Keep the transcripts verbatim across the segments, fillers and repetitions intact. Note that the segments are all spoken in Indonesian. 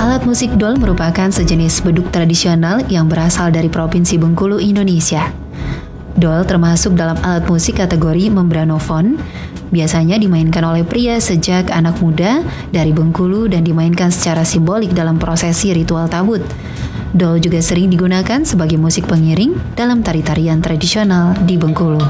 Alat musik dol merupakan sejenis beduk tradisional yang berasal dari Provinsi Bengkulu, Indonesia. Dol termasuk dalam alat musik kategori membranofon, biasanya dimainkan oleh pria sejak anak muda dari Bengkulu dan dimainkan secara simbolik dalam prosesi ritual tabut. Dol juga sering digunakan sebagai musik pengiring dalam tari-tarian tradisional di Bengkulu.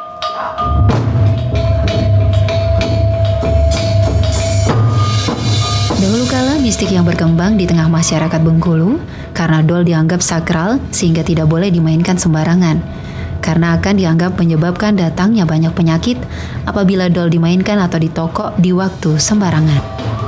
Dahulu kala mistik yang berkembang di tengah masyarakat Bengkulu karena dol dianggap sakral sehingga tidak boleh dimainkan sembarangan. Karena akan dianggap menyebabkan datangnya banyak penyakit apabila dol dimainkan atau ditokok di waktu sembarangan.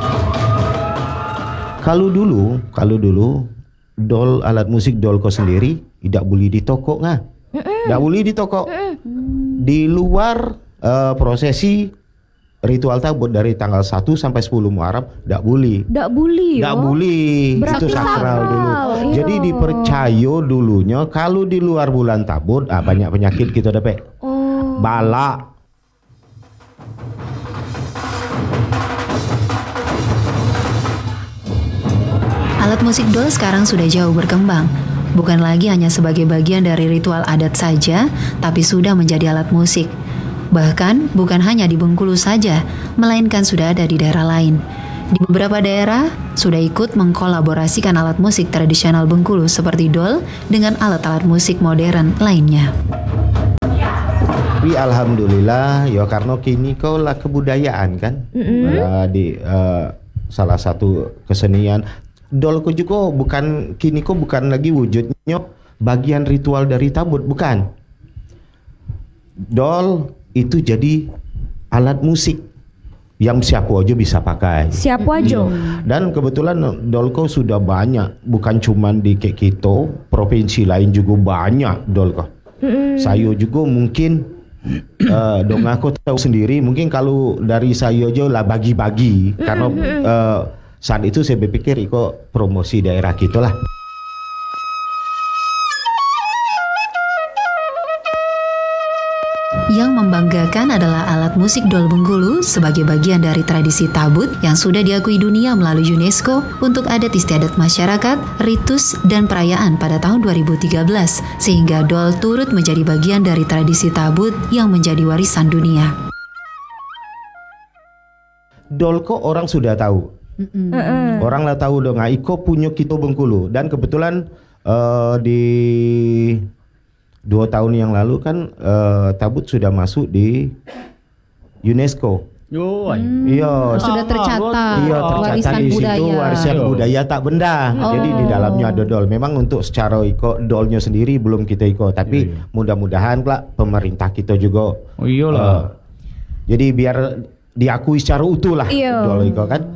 Kalau dulu, kalau dulu dol alat musik dolko sendiri tidak boleh ditokok nggak? Tidak boleh ditokok. Di luar uh, prosesi ritual tabut dari tanggal satu sampai sepuluh Muharram tidak boleh. Tidak boleh. Tidak boleh. Berarti Itu sakral sakral. dulu. Iyo. Jadi dipercaya dulunya kalau di luar bulan tabut ah, banyak penyakit kita dapat. Oh. Balak. Alat musik dol sekarang sudah jauh berkembang. Bukan lagi hanya sebagai bagian dari ritual adat saja, tapi sudah menjadi alat musik. Bahkan bukan hanya di Bengkulu saja, melainkan sudah ada di daerah lain. Di beberapa daerah sudah ikut mengkolaborasikan alat musik tradisional Bengkulu seperti dol dengan alat-alat musik modern lainnya. Tapi alhamdulillah ya karena kini kau lah kebudayaan kan. Mm-hmm. Di uh, salah satu kesenian dol ko juga bukan kini ko bukan lagi wujudnya bagian ritual dari tabut, bukan. Dol itu jadi alat musik yang siapa aja bisa pakai. Siapa aja. Dan kebetulan dolko sudah banyak, bukan cuma di kita, provinsi lain juga banyak dolko. Mm. Saya juga mungkin uh, dong aku tahu sendiri, mungkin kalau dari saya aja lah bagi-bagi, mm. karena uh, saat itu saya berpikir ikut promosi daerah kita lah. Yang membanggakan adalah alat musik dol Bengkulu sebagai bagian dari tradisi tabut yang sudah diakui dunia melalui UNESCO untuk adat istiadat masyarakat, ritus, dan perayaan pada tahun dua ribu tiga belas, sehingga dol turut menjadi bagian dari tradisi tabut yang menjadi warisan dunia. Dol kok orang sudah tahu. Mm-hmm. Orang lah tahu dong, Iko punya kita Bengkulu, dan kebetulan uh, di dua tahun yang lalu kan uh, tabut sudah masuk di UNESCO. Yo, hmm. iya, sudah tercatat. Iya, tercatat di situ warisan budaya tak benda. Oh. Jadi di dalamnya ada dol. Memang untuk secara iko dolnya sendiri belum kita iko, tapi iya, iya. mudah-mudahan lah pemerintah kita juga. Oh iyalah. Uh, jadi biar diakui secara utuh lah dol iko kan.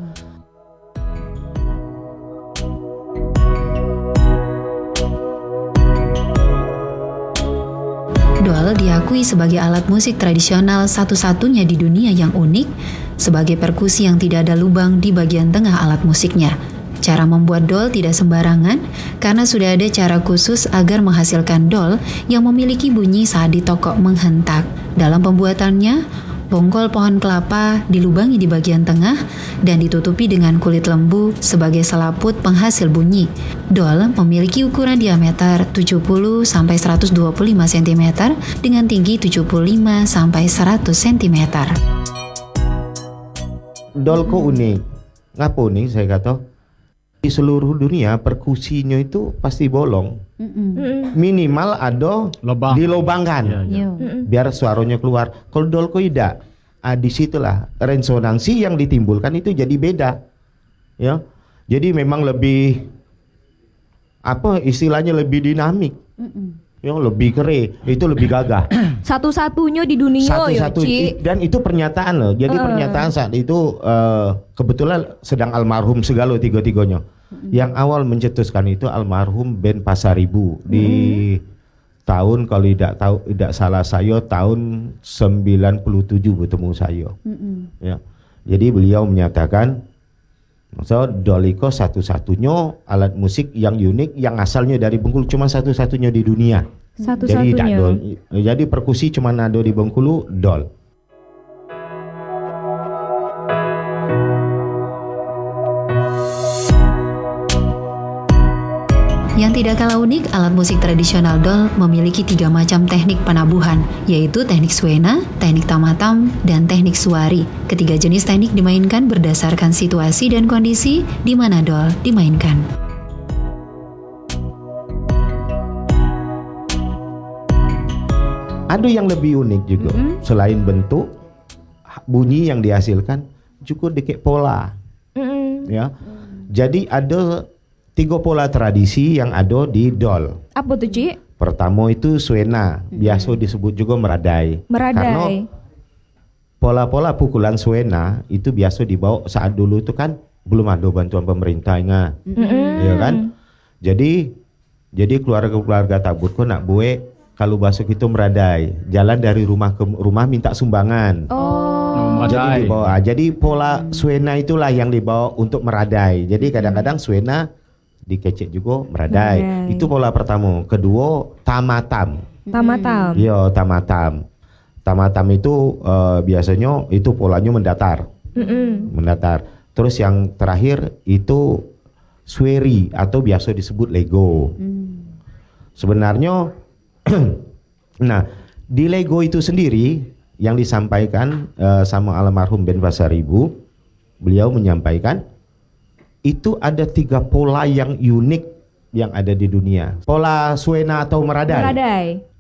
Dol diakui sebagai alat musik tradisional satu-satunya di dunia yang unik, sebagai perkusi yang tidak ada lubang di bagian tengah alat musiknya. Cara membuat dol tidak sembarangan, karena sudah ada cara khusus agar menghasilkan dol yang memiliki bunyi saat ditokok menghentak. Dalam pembuatannya, bonggol pohon kelapa dilubangi di bagian tengah dan ditutupi dengan kulit lembu sebagai selaput penghasil bunyi. Dol memiliki ukuran diameter tujuh puluh sampai seratus dua puluh lima sentimeter dengan tinggi tujuh puluh lima sampai seratus sentimeter. Dol kok unik. Ngapa unik saya kata? Di seluruh dunia perkusinya itu pasti bolong. Mm-mm. Minimal ada Lobang. dilobangkan ya, ya. biar suaranya keluar. Kalau dol kok tidak, ah, disitulah resonansi yang ditimbulkan itu jadi beda, ya. Jadi memang lebih apa istilahnya lebih dinamik, Mm-mm. ya lebih kere, itu lebih gagah. Satu-satunya di dunia, Satu-satu, Yoci. dan itu pernyataan loh. Jadi uh. pernyataan saat itu uh, kebetulan sedang almarhum segala tiga-tiganya. Mm-hmm. Yang awal mencetuskan itu almarhum Ben Pasaribu di mm-hmm. tahun kalau tidak tahu tidak salah saya tahun sembilan puluh tujuh bertemu saya. Mm-hmm. Ya. Jadi beliau menyatakan so doliko satu-satunya alat musik yang unik yang asalnya dari Bengkulu, cuma satu-satunya di dunia. Satu-satunya. Jadi, dol, jadi perkusi cuma ada di Bengkulu, dol. Yang tidak kalah unik, alat musik tradisional dol memiliki tiga macam teknik penabuhan, yaitu teknik suena, teknik tamatam, dan teknik suari. Ketiga jenis teknik dimainkan berdasarkan situasi dan kondisi di mana dol dimainkan. Ada yang lebih unik juga, mm-hmm. selain bentuk, bunyi yang dihasilkan juga dikit pola, mm-hmm. ya. Jadi ada tiga pola tradisi yang ada di dol. Apa tuh, Ci? Pertama itu suena, mm-hmm. biasa disebut juga meradai. Meradai. Karena pola-pola pukulan suena itu biasa dibawa saat dulu itu kan belum ada bantuan pemerintah, ingat, mm-hmm. ya kan? Jadi, jadi keluarga-keluarga tabut kok nak buat kalau masuk itu meradai, jalan dari rumah ke rumah minta sumbangan. Oh. Jadi dibawa. Jadi pola suena itulah yang dibawa untuk meradai. Jadi kadang-kadang suena dikecek juga meradai. meradai. Itu pola pertama. Kedua tamatam. Tamatam. Iya tamatam. Tamatam itu uh, biasanya itu polanya mendatar. Mm-mm. Mendatar. Terus yang terakhir itu sueri atau biasa disebut lego. Mm. Sebenarnya nah, di Lego itu sendiri yang disampaikan uh, sama almarhum Ben Pasaribu, beliau menyampaikan itu ada tiga pola yang unik yang ada di dunia. Pola suena atau meradai. Meradai.